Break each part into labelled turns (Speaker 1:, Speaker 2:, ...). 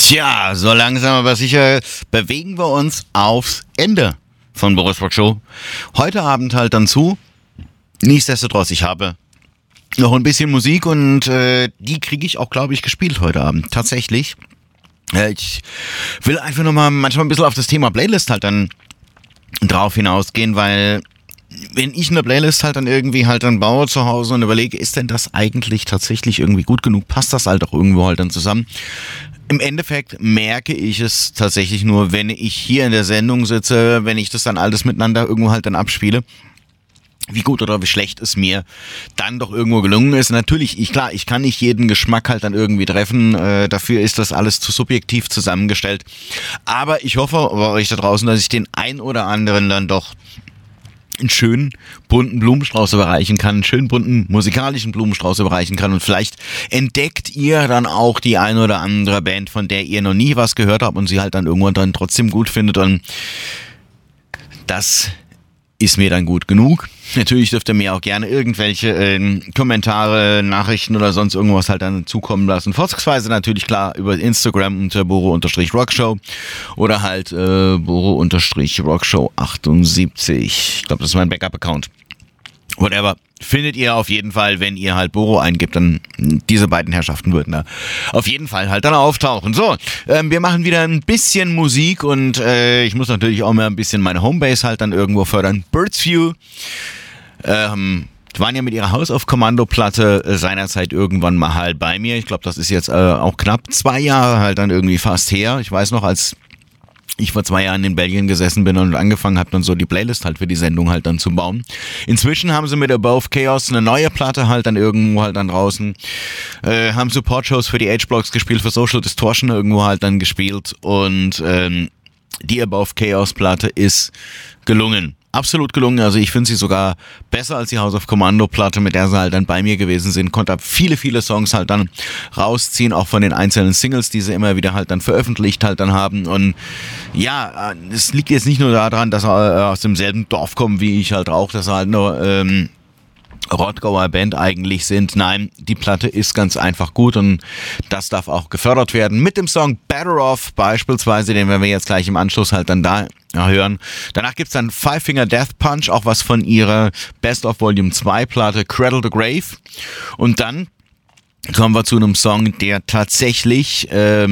Speaker 1: Tja, so langsam aber sicher bewegen wir uns aufs Ende von Boris Rock Show. Heute Abend halt dann zu. Nichtsdestotrotz, ich habe noch ein bisschen Musik und die kriege ich auch, glaube ich, gespielt heute Abend. Tatsächlich. Ich will einfach nochmal manchmal ein bisschen auf das Thema Playlist halt dann drauf hinausgehen, weil wenn ich eine Playlist halt dann irgendwie halt dann baue zu Hause und überlege, ist denn das eigentlich tatsächlich irgendwie gut genug? Passt das halt auch irgendwo halt dann zusammen? Im Endeffekt merke ich es tatsächlich nur, wenn ich hier in der Sendung sitze, wenn ich das dann alles miteinander irgendwo halt dann abspiele, wie gut oder wie schlecht es mir dann doch irgendwo gelungen ist. Natürlich, ich kann nicht jeden Geschmack halt dann irgendwie treffen, dafür ist das alles zu subjektiv zusammengestellt. Aber ich hoffe bei euch da draußen, dass ich den ein oder anderen dann doch einen schönen bunten Blumenstrauß überreichen kann, einen schönen bunten musikalischen Blumenstrauß überreichen kann und vielleicht entdeckt ihr dann auch die ein oder andere Band, von der ihr noch nie was gehört habt und sie halt dann irgendwann dann trotzdem gut findet, und das ist mir dann gut genug. Natürlich dürft ihr mir auch gerne irgendwelche Kommentare, Nachrichten oder sonst irgendwas halt dann zukommen lassen. Vorzugsweise natürlich klar über Instagram unter Boro_Rockshow oder halt Boro_Rockshow78. Ich glaube, das ist mein Backup-Account. Whatever. Findet ihr auf jeden Fall, wenn ihr halt Boro eingibt, dann diese beiden Herrschaften würden da auf jeden Fall halt dann auftauchen. So, wir machen wieder ein bisschen Musik und ich muss natürlich auch mal ein bisschen meine Homebase halt dann irgendwo fördern. Birds View waren ja mit ihrer House of Commando Platte seinerzeit irgendwann mal halt bei mir. Ich glaube, das ist jetzt auch knapp 2 Jahre halt dann irgendwie fast her. Ich weiß noch, als ich vor 2 Jahren in Belgien gesessen bin und angefangen habe, dann so die Playlist halt für die Sendung halt dann zu bauen. Inzwischen haben sie mit Above Chaos eine neue Platte halt dann irgendwo halt dann draußen, haben Support-Shows für die H-Blocks gespielt, für Social Distortion irgendwo halt dann gespielt, und die Above Chaos Platte ist gelungen. Absolut gelungen, also ich finde sie sogar besser als die House of Commando Platte, mit der sie halt dann bei mir gewesen sind. Konnte viele, viele Songs halt dann rausziehen, auch von den einzelnen Singles, die sie immer wieder halt dann veröffentlicht halt dann haben. Und ja, es liegt jetzt nicht nur daran, dass er aus demselben Dorf kommt wie ich halt auch, dass er halt nur Rottgauer Band eigentlich sind. Nein, die Platte ist ganz einfach gut und das darf auch gefördert werden. Mit dem Song Better Off beispielsweise, den werden wir jetzt gleich im Anschluss halt dann da hören. Danach gibt's dann Five Finger Death Punch, auch was von ihrer Best of Volume 2 Platte Cradle the Grave. Und dann kommen wir zu einem Song, der tatsächlich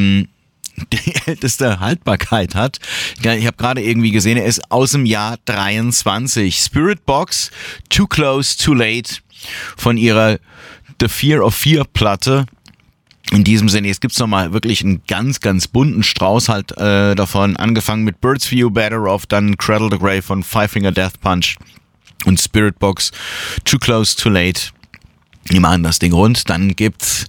Speaker 1: die älteste Haltbarkeit hat. Ich habe gerade irgendwie gesehen, er ist aus dem Jahr 23. Spiritbox, Too Close, Too Late von ihrer The Fear of Fear Platte. In diesem Sinne, jetzt gibt's nochmal wirklich einen ganz, ganz bunten Strauß halt davon. Angefangen mit Birds View, Better Off, dann Cradle the Grave von Five Finger Death Punch und Spiritbox, Too Close, Too Late. Die machen das Ding rund. Dann gibt's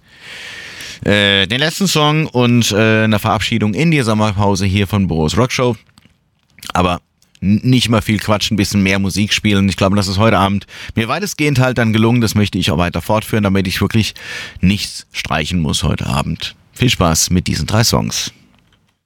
Speaker 1: den letzten Song und eine Verabschiedung in die Sommerpause hier von Boris Rock Show. Aber nicht mal viel Quatsch, ein bisschen mehr Musik spielen. Ich glaube, das ist heute Abend mir weitestgehend halt dann gelungen. Das möchte ich auch weiter fortführen, damit ich wirklich nichts streichen muss heute Abend. Viel Spaß mit diesen 3 Songs.